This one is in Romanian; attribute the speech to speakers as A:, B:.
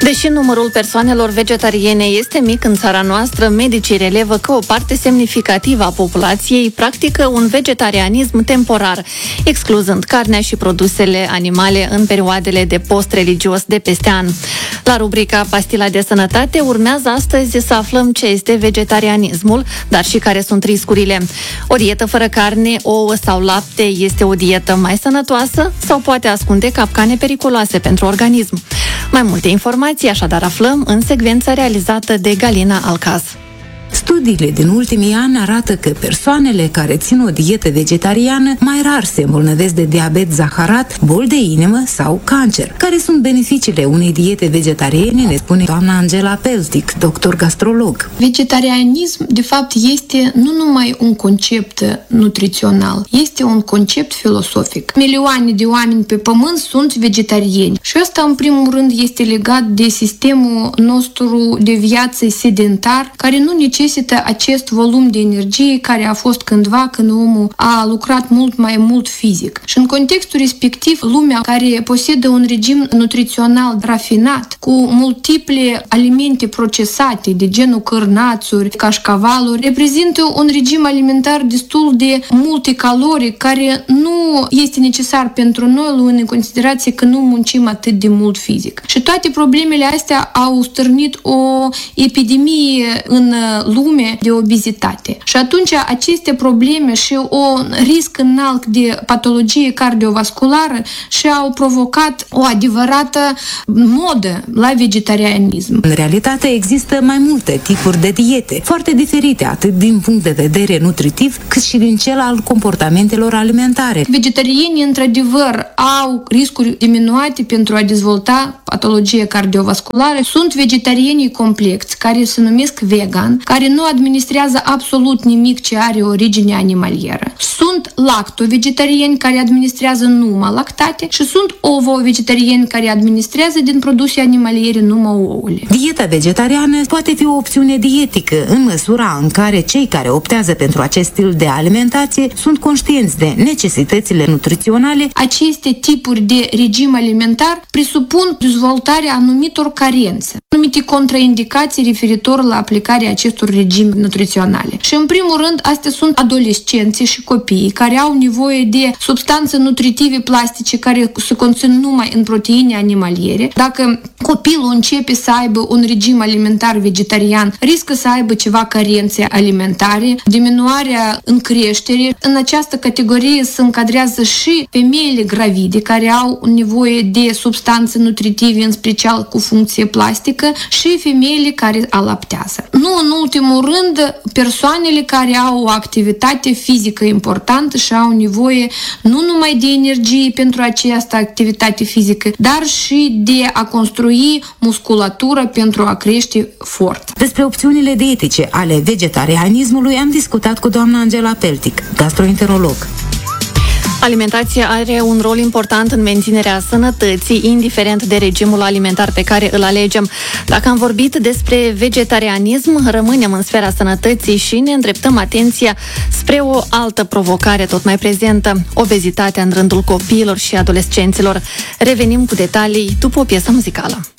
A: Deși numărul persoanelor vegetariene este mic în țara noastră, medicii relevă că o parte semnificativă a populației practică un vegetarianism temporar, excluzând carnea și produsele animale în perioadele de post religios de peste an. La rubrica Pastila de Sănătate urmează astăzi să aflăm ce este vegetarianismul, dar și care sunt riscurile. O dietă fără carne, ouă sau lapte este o dietă mai sănătoasă sau poate ascunde capcane periculoase pentru organism? Mai multe informații așadar aflăm în secvența realizată de Galina Alcaz.
B: Studiile din ultimii ani arată că persoanele care țin o dietă vegetariană mai rar se îmbolnăvesc de diabet zaharat, boli de inimă sau cancer. Care sunt beneficiile unei diete vegetariene, ne spune doamna Angela Peltic, doctor gastrolog.
C: Vegetarianism, de fapt, este nu numai un concept nutrițional, este un concept filosofic. Milioane de oameni pe pământ sunt vegetariani și ăsta, în primul rând, este legat de sistemul nostru de viață sedentar, care nu necesită acest volum de energie care a fost cândva când omul a lucrat mult fizic. Și în contextul respectiv, lumea care posedă un regim nutrițional rafinat, cu multiple alimente procesate, de genul cărnațuri, cașcavaluri, reprezintă un regim alimentar destul de multe calorii, care nu este necesar pentru noi, luând în considerație că nu muncim atât de mult fizic. Și toate problemele astea au stârnit o epidemie în lume de obezitate. Și atunci aceste probleme și un risc înalt de patologie cardiovasculară și-au provocat o adevărată modă la vegetarianism.
B: În realitate există mai multe tipuri de diete, foarte diferite atât din punct de vedere nutritiv, cât și din cel al comportamentelor alimentare.
C: Vegetarienii, într-adevăr, au riscuri diminuate pentru a dezvolta patologie cardiovasculară. Sunt vegetarienii complexi, care se numesc vegan, care nu administrează absolut nimic ce are origine animalieră. Sunt lacto-vegetariani care administrează numai lactate și sunt ovo-vegetariani care administrează din produse animaliere numai ouăle.
B: Dieta vegetariană poate fi o opțiune dietică în măsura în care cei care optează pentru acest stil de alimentație sunt conștienți de necesitățile nutriționale.
C: Aceste tipuri de regim alimentar presupun dezvoltarea anumitor carențe, anumite contraindicații referitor la aplicarea acestor regimi nutriționale. Și în primul rând, astea sunt adolescenții și copiii care au nevoie de substanțe nutritive plastice care se conțin numai în proteine animaliere. Dacă copilul începe să aibă un regim alimentar vegetarian, riscă să aibă ceva carențe alimentare, diminuarea în creștere. În această categorie se încadrează și femeile gravide care au nevoie de substanțe nutritive, în special cu funcție plastică, și femeile care alaptează. Nu în ultimul rând, persoanele care au o activitate fizică importantă și au nevoie nu numai de energie pentru această activitate fizică, dar și de a construi musculatură pentru a crește forță.
B: Despre opțiunile dietice ale vegetarianismului am discutat cu doamna Angela Peltic, gastroenterolog.
A: Alimentația are un rol important în menținerea sănătății, indiferent de regimul alimentar pe care îl alegem. Dacă am vorbit despre vegetarianism, rămânem în sfera sănătății și ne îndreptăm atenția spre o altă provocare tot mai prezentă, obezitatea în rândul copiilor și adolescenților. Revenim cu detalii după o piesă muzicală.